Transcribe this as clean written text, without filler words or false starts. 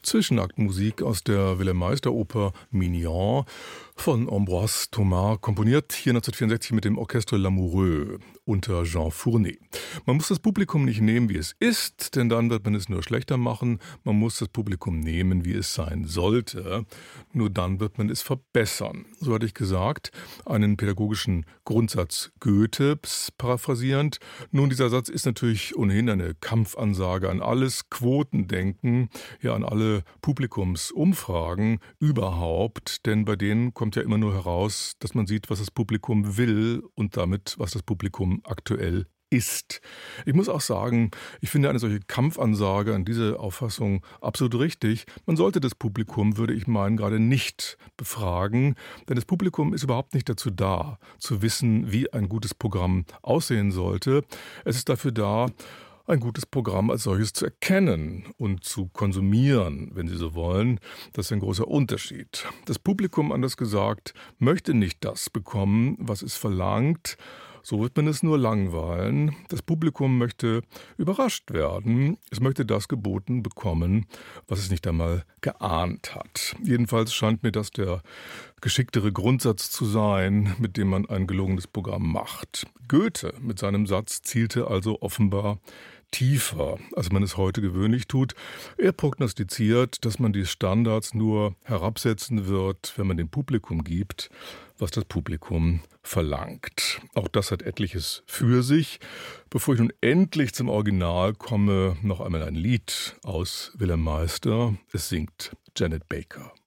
Zwischenaktmusik aus der Wilhelm-Meister-Oper Mignon von Ambroise Thomas, komponiert hier 1964 mit dem Orchestre Lamoureux unter Jean Fournet. Man muss das Publikum nicht nehmen, wie es ist, denn dann wird man es nur schlechter machen. Man muss das Publikum nehmen, wie es sein sollte. Nur dann wird man es verbessern. So hatte ich gesagt, einen pädagogischen Grundsatz Goethes paraphrasierend. Nun, dieser Satz ist natürlich ohnehin eine Kampfansage an alles Quotendenken, ja an alle Publikumsumfragen überhaupt, denn bei denen kommt ja immer nur heraus, dass man sieht, was das Publikum will und damit, was das Publikum aktuell ist. Ich muss auch sagen, ich finde eine solche Kampfansage an diese Auffassung absolut richtig. Man sollte das Publikum, würde ich meinen, gerade nicht befragen, denn das Publikum ist überhaupt nicht dazu da, zu wissen, wie ein gutes Programm aussehen sollte. Es ist dafür da, ein gutes Programm als solches zu erkennen und zu konsumieren, wenn Sie so wollen. Das ist ein großer Unterschied. Das Publikum, anders gesagt, möchte nicht das bekommen, was es verlangt. So wird man es nur langweilen. Das Publikum möchte überrascht werden. Es möchte das geboten bekommen, was es nicht einmal geahnt hat. Jedenfalls scheint mir das der geschicktere Grundsatz zu sein, mit dem man ein gelungenes Programm macht. Goethe mit seinem Satz zielte also offenbar tiefer, als man es heute gewöhnlich tut. Er prognostiziert, dass man die Standards nur herabsetzen wird, wenn man dem Publikum gibt, was das Publikum verlangt. Auch das hat etliches für sich. Bevor ich nun endlich zum Original komme, noch einmal ein Lied aus Wilhelm Meister. Es singt Janet Baker.